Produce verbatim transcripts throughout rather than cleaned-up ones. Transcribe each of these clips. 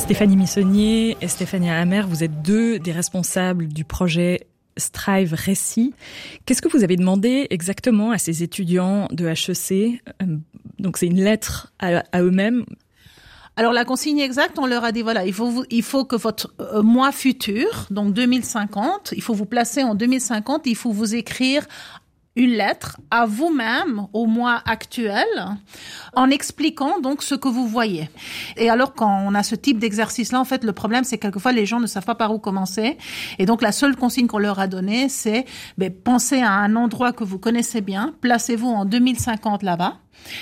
Stéphanie Missonnier et Stéphanie Hammer, vous êtes deux des responsables du projet Strive Récit. Qu'est-ce que vous avez demandé exactement à ces étudiants de H E C ? Donc c'est une lettre à, à eux-mêmes. Alors la consigne exacte, on leur a dit voilà, il faut vous, il faut que votre euh, mois futur, donc deux mille cinquante, il faut vous placer en deux mille cinquante, il faut vous écrire une lettre à vous-même au mois actuel en expliquant donc ce que vous voyez. Et alors quand on a ce type d'exercice-là, en fait, le problème c'est que quelquefois les gens ne savent pas par où commencer. Et donc la seule consigne qu'on leur a donnée, c'est ben, pensez à un endroit que vous connaissez bien, placez-vous en deux mille cinquante là-bas.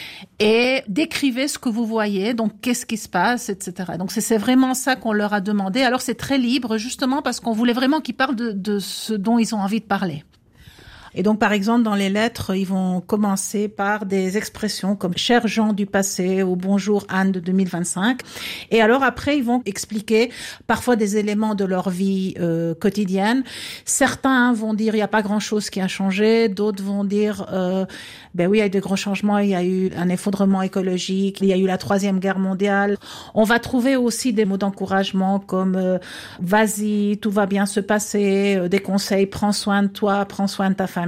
Et décrivez ce que vous voyez, donc qu'est-ce qui se passe, et cetera. Donc c'est, c'est vraiment ça qu'on leur a demandé. Alors c'est très libre, justement parce qu'on voulait vraiment qu'ils parlent de, de ce dont ils ont envie de parler. Et donc, par exemple, dans les lettres, ils vont commencer par des expressions comme « Chers gens du passé » ou « Bonjour Anne de deux mille vingt-cinq ». Et alors après, ils vont expliquer parfois des éléments de leur vie euh, quotidienne. Certains vont dire « Il n'y a pas grand-chose qui a changé ». D'autres vont dire euh, « Ben oui, il y a eu de grands changements, il y a eu un effondrement écologique, il y a eu la Troisième Guerre mondiale ». On va trouver aussi des mots d'encouragement comme euh, « Vas-y, tout va bien se passer », des conseils « Prends soin de toi, prends soin de ta famille ».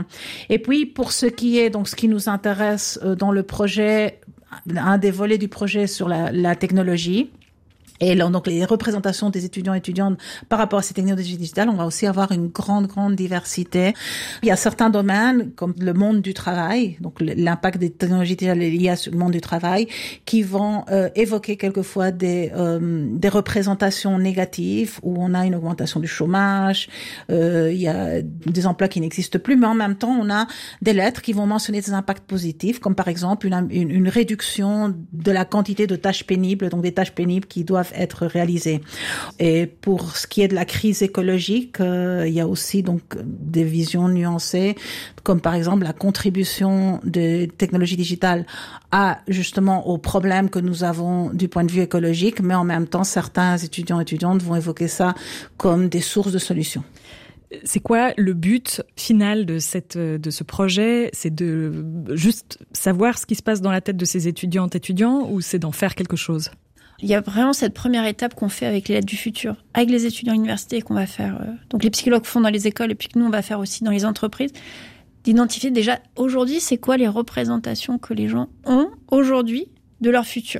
Et puis, pour ce qui est, donc, ce qui nous intéresse dans le projet, un des volets du projet sur la, la technologie, et là, donc, les représentations des étudiants et étudiantes par rapport à ces technologies digitales, on va aussi avoir une grande, grande diversité. Il y a certains domaines, comme le monde du travail, donc l'impact des technologies digitales liées à le monde du travail, qui vont euh, évoquer quelquefois des, euh, des représentations négatives, où on a une augmentation du chômage, euh, il y a des emplois qui n'existent plus, mais en même temps, on a des lettres qui vont mentionner des impacts positifs, comme par exemple une, une, une réduction de la quantité de tâches pénibles, donc des tâches pénibles qui doivent être réalisées. Et pour ce qui est de la crise écologique, euh, il y a aussi donc des visions nuancées, comme par exemple la contribution des technologies digitales à justement aux problèmes que nous avons du point de vue écologique, mais en même temps, certains étudiants et étudiantes vont évoquer ça comme des sources de solutions. C'est quoi le but final de cette de ce projet ? C'est de juste savoir ce qui se passe dans la tête de ces étudiantes et étudiants, ou c'est d'en faire quelque chose ? Il y a vraiment cette première étape qu'on fait avec les lettres du futur, avec les étudiants à l'université, qu'on va faire, euh, donc les psychologues font dans les écoles, et puis que nous, on va faire aussi dans les entreprises, d'identifier déjà, aujourd'hui, c'est quoi les représentations que les gens ont aujourd'hui de leur futur.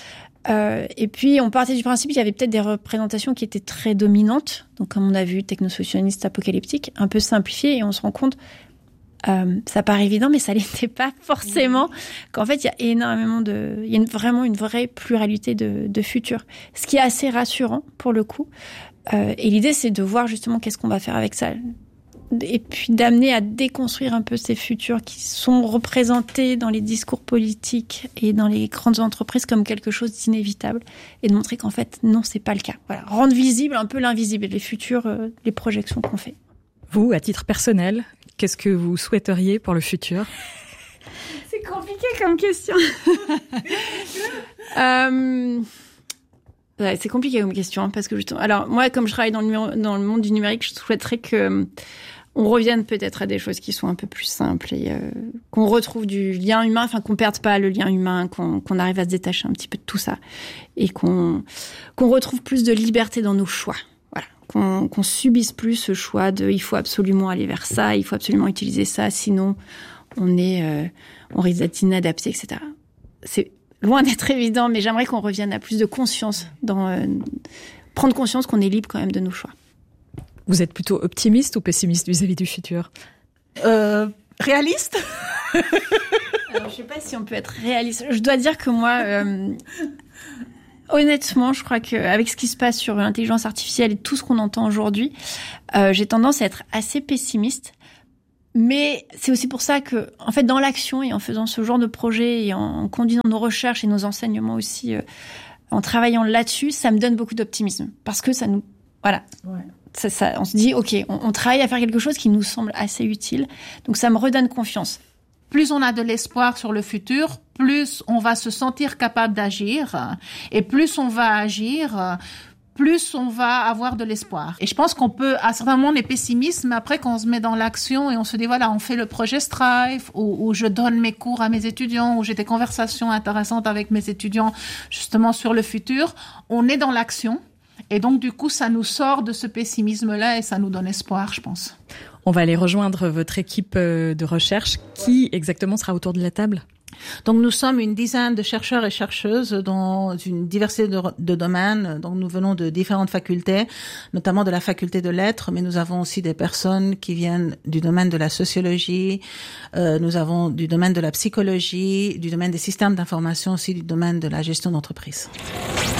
Euh, et puis, on partait du principe qu'il y avait peut-être des représentations qui étaient très dominantes, donc comme on a vu, technosocialistes, apocalyptiques, un peu simplifiées, et on se rend compte, Euh, ça paraît évident, mais ça l'était pas forcément. Qu'en fait, il y a énormément de, il y a une, vraiment une vraie pluralité de, de futurs. Ce qui est assez rassurant pour le coup. Euh, et l'idée, c'est de voir justement qu'est-ce qu'on va faire avec ça. Et puis d'amener à déconstruire un peu ces futurs qui sont représentés dans les discours politiques et dans les grandes entreprises comme quelque chose d'inévitable, et de montrer qu'en fait, non, c'est pas le cas. Voilà. Rendre visible un peu l'invisible, les futurs, euh, les projections qu'on fait. Vous, à titre personnel, qu'est-ce que vous souhaiteriez pour le futur ? C'est compliqué comme question. euh... ouais, c'est compliqué comme question, hein, parce que justement, alors moi, comme je travaille dans le, numéro, dans le monde du numérique, je souhaiterais que on revienne peut-être à des choses qui sont un peu plus simples et euh, qu'on retrouve du lien humain, enfin qu'on perde pas le lien humain, qu'on, qu'on arrive à se détacher un petit peu de tout ça et qu'on qu'on retrouve plus de liberté dans nos choix. Qu'on, qu'on subisse plus ce choix de il faut absolument aller vers ça, il faut absolument utiliser ça, sinon on est, euh, on risque d'être inadapté, et cetera. C'est loin d'être évident, mais j'aimerais qu'on revienne à plus de conscience, dans euh, prendre conscience qu'on est libre quand même de nos choix. Vous êtes plutôt optimiste ou pessimiste vis-à-vis du futur ? euh, Réaliste. Alors, je sais pas si on peut être réaliste. Je dois dire que moi. Euh, Honnêtement, je crois qu'avec ce qui se passe sur l'intelligence artificielle et tout ce qu'on entend aujourd'hui, euh, j'ai tendance à être assez pessimiste. Mais c'est aussi pour ça que, en fait, dans l'action et en faisant ce genre de projet et en, en conduisant nos recherches et nos enseignements aussi, euh, en travaillant là-dessus, ça me donne beaucoup d'optimisme. Parce que ça nous... Voilà. Ouais. Ça, ça, on se dit, OK, on, on travaille à faire quelque chose qui nous semble assez utile. Donc, ça me redonne confiance. Plus on a de l'espoir sur le futur, plus on va se sentir capable d'agir. Et plus on va agir, plus on va avoir de l'espoir. Et je pense qu'on peut, à certains moments, on est pessimiste, mais après, quand on se met dans l'action et on se dit, voilà, on fait le projet Strive, où, où je donne mes cours à mes étudiants, où j'ai des conversations intéressantes avec mes étudiants, justement, sur le futur, on est dans l'action. Et donc, du coup, ça nous sort de ce pessimisme-là et ça nous donne espoir, je pense. On va aller rejoindre votre équipe de recherche. Qui exactement sera autour de la table ? Donc, nous sommes une dizaine de chercheurs et chercheuses dans une diversité de, de domaines. Donc, nous venons de différentes facultés, notamment de la faculté de lettres, mais nous avons aussi des personnes qui viennent du domaine de la sociologie, euh, nous avons du domaine de la psychologie, du domaine des systèmes d'information, aussi du domaine de la gestion d'entreprise.